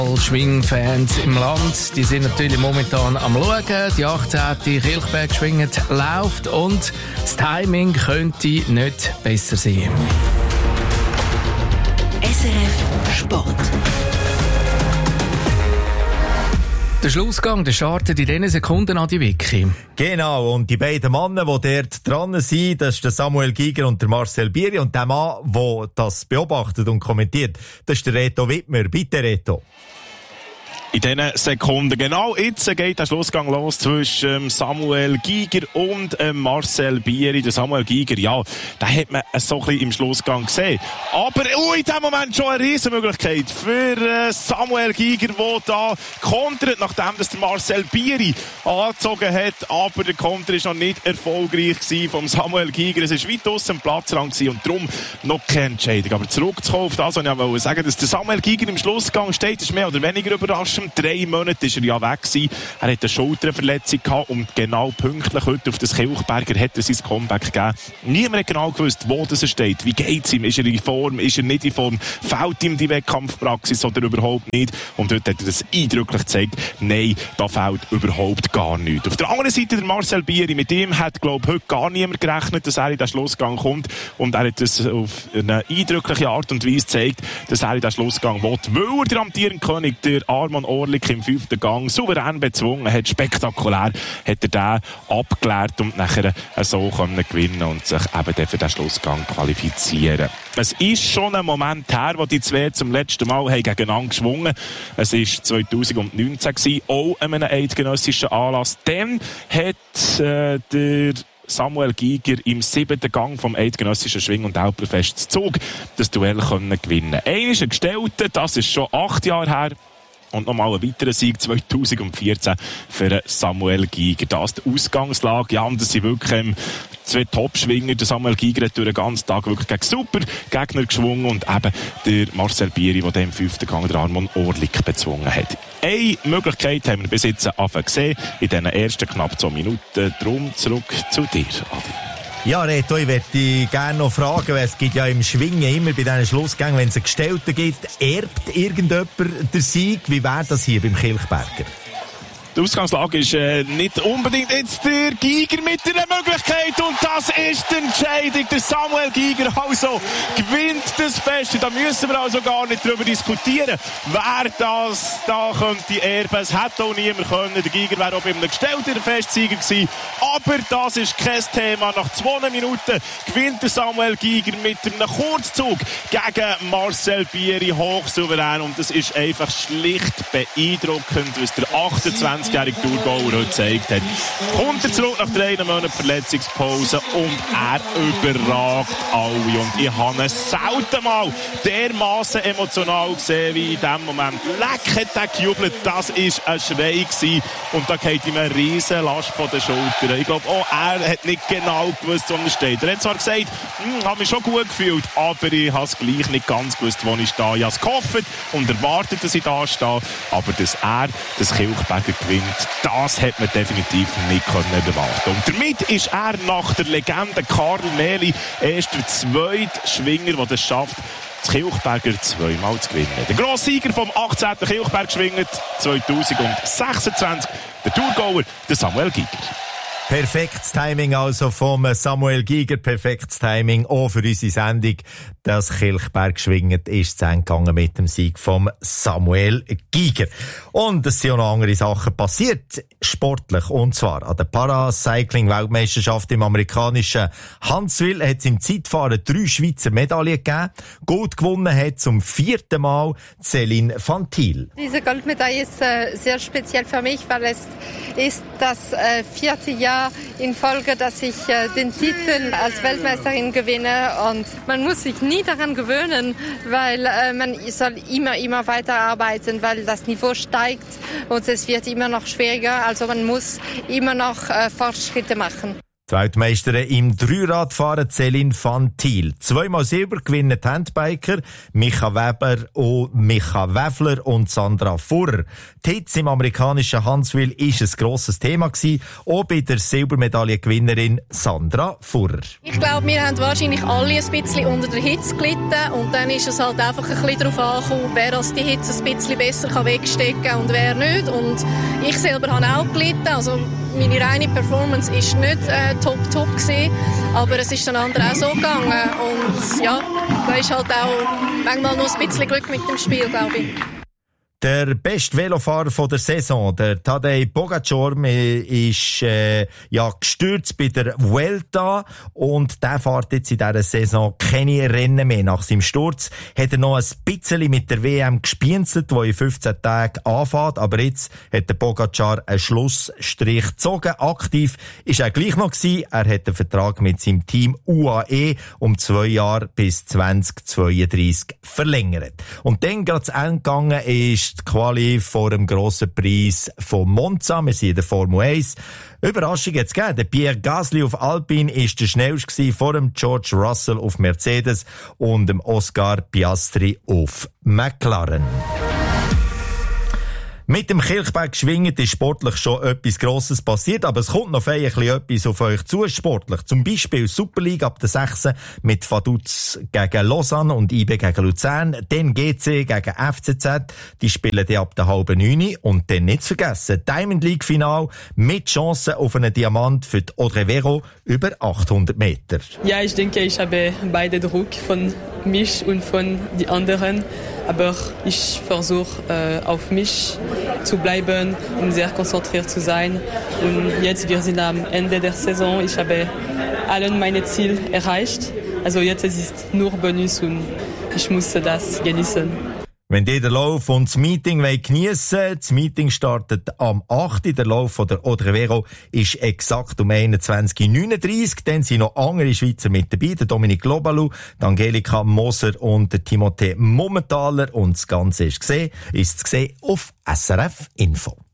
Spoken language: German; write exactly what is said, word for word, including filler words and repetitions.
Schwingfans im Land, die sind natürlich momentan am Schauen. Die achtzehnte Kilchberg schwingend läuft und das Timing könnte nicht besser sein. S R F Sport. Der Schlussgang, der startet in diesen Sekunden an die Wiki. Genau, und die beiden Männer, die dort dran sind, das ist der Samuel Giger und der Marcel Bieri. Und der Mann, der das beobachtet und kommentiert, das ist der Reto Wittmer. Bitte, Reto. In diesen Sekunden, genau jetzt geht der Schlussgang los zwischen Samuel Giger und Marcel Bieri. Der Samuel Giger, ja, den hat man so ein bisschen im Schlussgang gesehen. Aber oh, in diesem Moment schon eine Riesenmöglichkeit für Samuel Giger, der da kontert, nachdem das der Marcel Bieri angezogen hat. Aber der Konter war noch nicht erfolgreich vom Samuel Giger. Es war weit aussen am Platzrang und darum noch keine Entscheidung. Aber zurückzukommen auf das, was ich wollte sagen, dass der Samuel Giger im Schlussgang steht, ist mehr oder weniger überraschend. Drei Monate war er ja weg gewesen. Er hatte eine Schulterverletzung gehabt und genau pünktlich heute auf das Kilchberger hat er sein Comeback gegeben. Niemand hat genau gewusst, wo das er steht. Wie geht's ihm? Ist er in Form? Ist er nicht in Form? Fehlt ihm die Wettkampfpraxis oder überhaupt nicht? Und heute hat er das eindrücklich gezeigt. Nein, da fehlt überhaupt gar nichts. Auf der anderen Seite der Marcel Bieri. Mit ihm hat, glaube ich, heute gar niemand gerechnet, dass er in den Schlussgang kommt. Und er hat das auf eine eindrückliche Art und Weise gezeigt, dass er in den Schlussgang will. Weil er der amtierende König, der Arman Orlik, im fünften Gang souverän bezwungen hat. Spektakulär hat er den abgeklärt und nachher so können gewinnen und sich eben dann für den Schlussgang qualifizieren. Es ist schon ein Moment her, wo die zwei zum letzten Mal haben gegeneinander geschwungen. Es war zwanzig neunzehn gewesen, auch an einem eidgenössischen Anlass. Dann hat äh, der Samuel Giger im siebten Gang vom eidgenössischen Schwing- und Alpenfestzug das Duell können gewinnen. Einer ist ein Gestellter, das ist schon acht Jahre her. Und nochmal ein weiterer Sieg zwanzig vierzehn für Samuel Giger. Das ist die Ausgangslage. Ja, und das sind wirklich ähm, zwei Top-Schwinger. Der Samuel Giger hat durch den ganzen Tag wirklich gegen super Gegner geschwungen und eben der Marcel Bieri, der im fünften Gang der Arman Orlik bezwungen hat. Eine Möglichkeit haben wir bis jetzt gesehen in diesen ersten knapp zwei Minuten. Drum zurück zu dir, Adi. Ja, Reto, ich würde dich gerne noch fragen, weil es gibt ja im Schwingen immer bei diesen Schlussgängen, wenn es einen Gestellten gibt, erbt irgendjemand den Sieg? Wie wäre das hier beim Kilchberger? Die Ausgangslage ist äh, nicht unbedingt jetzt der Giger mit einer Möglichkeit und das ist die Entscheidung. Der Samuel Giger also gewinnt das Fest. Da müssen wir also gar nicht darüber diskutieren, wer das da könnte erben. Es hätte auch niemand können. Der Giger wäre auch bei einem gestellten Festsieger gewesen. Aber das ist kein Thema. Nach zwei Minuten gewinnt der Samuel Giger mit einem Kurzzug gegen Marcel Bieri hochsouverän und das ist einfach schlicht beeindruckend, was der achtundzwanzigjährige Thurgauer heute gezeigt hat. Kommt er zurück nach drei Monaten Verletzungspause und er überragt alle. Und ich habe ihn selten mal dermaßen emotional gesehen wie in diesem Moment. Leck hat er gejubelt, das war ein Schrei gewesen. Und da geht ihm eine riesen Last von den Schultern. Ich glaube, auch er hat nicht genau gewusst, wo er steht. Er hat zwar gesagt, ich habe mich schon gut gefühlt, aber ich habe es gleich nicht ganz gewusst, wo ich stehe. Ich habe es gehofft und erwartet, dass ich da stehe. Aber dass er das Kilchberger gewinnt, das hat man definitiv nicht können erwarten. Und damit ist er nach der Legende Karl Mehli erst der zweite Schwinger, der das schafft, das Kilchberger zweimal zu gewinnen. Der grosse Sieger vom achtzehnten Kilchberg schwingt zwanzig sechsundzwanzig, der Thurgauer, der Samuel Giger. Perfektes Timing also vom Samuel Giger, perfektes Timing auch für unsere Sendung. Das Kilchberg schwingend ist zu Ende gegangen mit dem Sieg vom Samuel Giger. Und es sind auch noch andere Sachen passiert, sportlich. Und zwar an der Paracycling-Weltmeisterschaft im amerikanischen Huntsville hat es im Zeitfahren drei Schweizer Medaillen gegeben. Gold gewonnen hat zum vierten Mal Céline Van Thiel. Diese Goldmedaille ist äh, sehr speziell für mich, weil es ist das äh, vierte Jahr in Folge, dass ich äh, den Titel als Weltmeisterin gewinne und man muss sich nie daran gewöhnen, weil äh, man soll immer, immer weiterarbeiten, weil das Niveau steigt und es wird immer noch schwieriger, also man muss immer noch äh, Fortschritte machen. Die Weltmeisterin im Dreiradfahren Céline van Thiel. Zweimal Silber gewinnen die Handbiker Micha Weber und Micha Weffler und Sandra Furrer. Die Hitze im amerikanischen Huntsville ist ein grosses Thema gewesen, auch bei der Silbermedaillengewinnerin Sandra Furrer. Ich glaube, wir haben wahrscheinlich alle ein bisschen unter der Hitze gelitten und dann ist es halt einfach ein bisschen darauf angekommen, wer als die Hitze ein bisschen besser wegstecken kann und wer nicht. Und ich selber habe auch gelitten, also meine reine Performance ist nicht äh, top top gewesen, aber es ist den anderen auch so gegangen und ja, da ist halt auch manchmal noch ein bisschen Glück mit dem Spiel, glaube ich. Der beste Velofahrer von der Saison, der Tadej Pogačar, ist äh, ja gestürzt bei der Vuelta und der fährt jetzt in dieser Saison keine Rennen mehr. Nach seinem Sturz hat er noch ein bisschen mit der W M gespienzelt, die in fünfzehn Tagen anfängt, aber jetzt hat der Pogačar einen Schlussstrich gezogen. Aktiv ist er gleich noch gewesen. Er hat den Vertrag mit seinem Team U A E um zwei Jahre bis zwanzig zweiunddreißig verlängert. Und dann gerade zu Ende gegangen ist die Quali vor dem grossen Preis von Monza. Wir sind in der Formel eins. Überraschung jetzt gegeben. Der Pierre Gasly auf Alpine ist der schnellste vor dem George Russell auf Mercedes und dem Oscar Piastri auf McLaren. Mit dem Kilchberg geschwingt ist sportlich schon etwas Grosses passiert, aber es kommt noch ein bisschen etwas auf euch zu, sportlich. Zum Beispiel Super League ab der sechs mit Vaduz gegen Lausanne und I B gegen Luzern, dann G C gegen F C Z, die spielen die ab der halben neun und dann nicht zu vergessen, Diamond League Final mit Chancen auf einen Diamant für die Audrey Vero über achthundert Meter. Ja, ich denke, ich habe beide Druck von mich und von den anderen, aber ich versuche äh, auf mich zu bleiben und sehr konzentriert zu sein. Und jetzt, wir sind am Ende der Saison. Ich habe alle meine Ziele erreicht. Also jetzt ist es nur Bonus und ich musste das genießen. Wenn ihr den Lauf und das Meeting geniessen wollt, das Meeting startet am achten Der Lauf von der Audrey Vero ist exakt um einundzwanzig Uhr neununddreißig. Dann sind noch andere Schweizer mit dabei, der Dominik Lobalu, die Angelika Moser und der Timothée Mummentaler. Und das Ganze ist gesehen, ist zu sehen auf S R F Info.